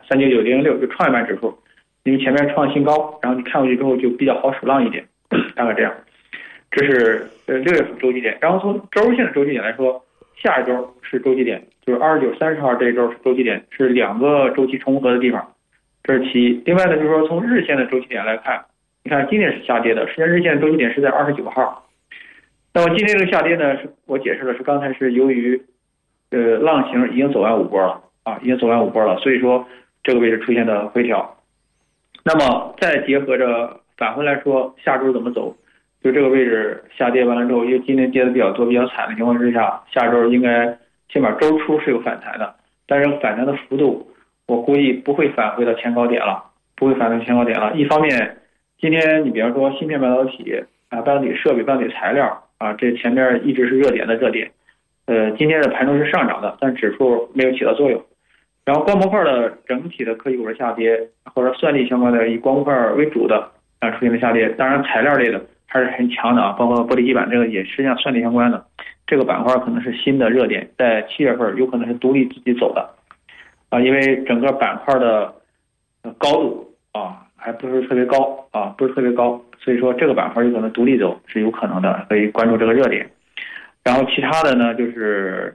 39906就创业板指数，因为前面创新高，然后你看过去之后就比较好数浪一点，大概这样。这是6月份周期点。然后从周线的周期点来说，下一周是周期点，就是29、30号这一周是周期点，是两个周期重合的地方，这是其一。另外呢，就是说从日线的周期点来看，你看今天是下跌的，实际上日线的周期点是在29号。那么今天这个下跌呢，是我解释的是刚才是由于浪形已经走完5波了啊，已经走完5波了，所以说这个位置出现的回调。那么再结合着返回来说，下周怎么走？就这个位置下跌完了之后，因为今天跌的比较多、比较惨的情况之下，下周应该起码周初是有反弹的，但是反弹的幅度我估计不会返回到前高点了，不会返回到前高点了。一方面，今天你比方说芯片半导体啊、半导体设备、半导体材料啊，这前面一直是热点的热点，今天的盘中是上涨的，但指数没有起到作用。然后光模块的整体的科技股的下跌，或者算力相关的以光模块为主的啊出现了下跌，当然材料类的还是很强的啊，包括玻璃基板这个也实际上算力相关的，这个板块可能是新的热点，在7月份有可能是独立自己走的啊，因为整个板块的高度啊还不是特别高啊，不是特别高，所以说这个板块有可能独立走是有可能的，可以关注这个热点。然后其他的呢，就是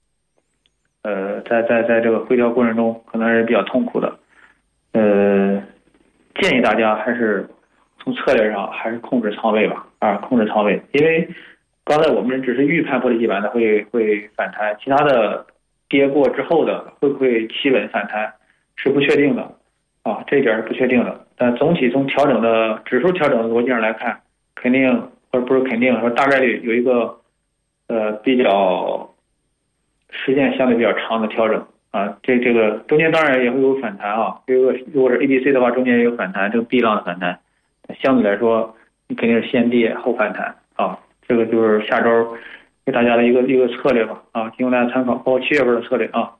在这个回调过程中可能是比较痛苦的，建议大家还是从策略上还是控制仓位吧，啊，控制仓位，因为刚才我们只是预判玻璃基板的会反弹，其他的跌过之后的会不会企稳反弹是不确定的，啊，这一点是不确定的。但总体从调整的指数调整的逻辑上来看，肯定或者不是肯定，说大概率有一个比较时间相对比较长的调整啊，这个中间当然也会有反弹啊，如果是 ABC 的话，中间也有反弹，这个 B 浪的反弹，相对来说你肯定是先跌后反弹啊，这个就是下周给大家的一个策略吧啊，提供大家参考，包括7月份的策略啊。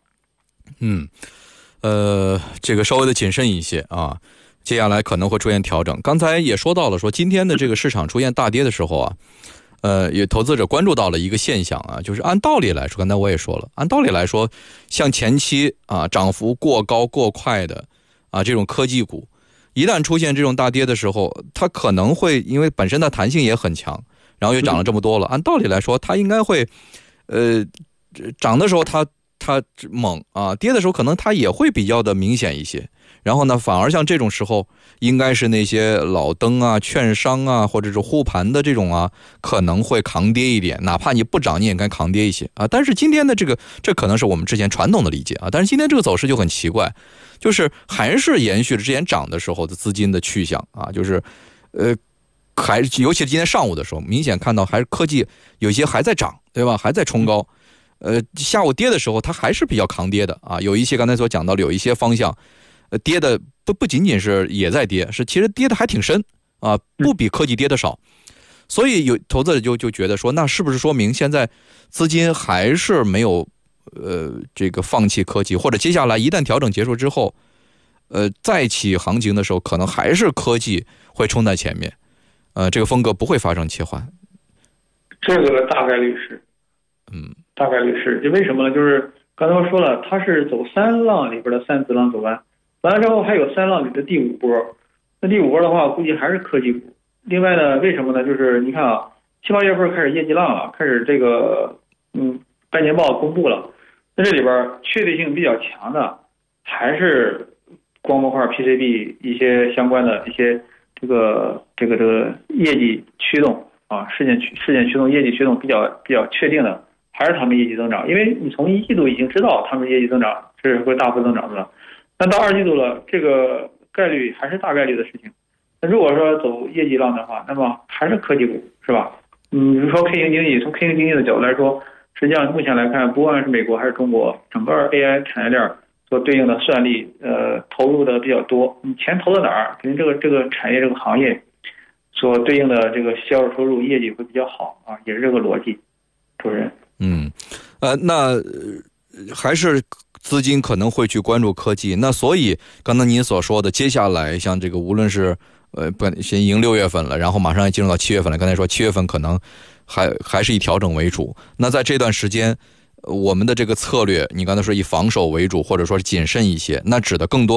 这个稍微的谨慎一些啊，接下来可能会出现调整。刚才也说到了，说今天的这个市场出现大跌的时候啊，也投资者关注到了一个现象啊，就是按道理来说，刚才我也说了，按道理来说，像前期啊涨幅过高过快的啊这种科技股，一旦出现这种大跌的时候，它可能会因为本身的弹性也很强，然后又涨了这么多了，按道理来说，它应该会涨的时候它猛啊，跌的时候可能它也会比较的明显一些。然后呢，反而像这种时候，应该是那些老登啊、券商啊，或者是护盘的这种啊，可能会扛跌一点，哪怕你不涨，你也该扛跌一些啊。但是今天的这可能是我们之前传统的理解啊，但是今天这个走势就很奇怪，就是还是延续了之前涨的时候的资金的去向啊，就是还尤其是今天上午的时候，明显看到还是科技有些还在涨，对吧？还在冲高。下午跌的时候，它还是比较扛跌的啊。有一些刚才所讲到的，有一些方向，跌的不仅仅是也在跌，是其实跌的还挺深啊，不比科技跌的少。所以有投资者就觉得说，那是不是说明现在资金还是没有这个放弃科技，或者接下来一旦调整结束之后，再起行情的时候，可能还是科技会冲在前面，这个风格不会发生切换。 这个大概率是。大概率是，就为什么呢？就是刚才我说了，它是走3浪里边的3次浪走完了之后，还有3浪里的第5波。那第5波的话，估计还是科技股。另外呢，为什么呢？就是你看啊，7、8月份开始业绩浪了，开始这个半年报公布了。那这里边确定性比较强的，还是光模块 PCB 一些相关的一些这个业绩驱动啊，事件驱动、业绩驱动比较确定的。还是他们业绩增长，因为你从1季度已经知道他们业绩增长是会大幅增长的了，但到2季度了，这个概率还是大概率的事情。那如果说走业绩浪的话，那么还是科技股，是吧？比如说 K 型经济，从 K 型经济的角度来说，实际上目前来看，不管是美国还是中国，整个 AI 产业链所对应的算力，投入的比较多。你钱投到哪儿，肯定这个产业这个行业所对应的这个销售收入业绩会比较好啊，也是这个逻辑。主持人。 那还是资金可能会去关注科技。那所以刚才您所说的，接下来像这个无论是先已经6月份了，然后马上要进入到7月份了。刚才说7月份可能还是以调整为主。那在这段时间，我们的这个策略，你刚才说以防守为主，或者说是谨慎一些，那指的更多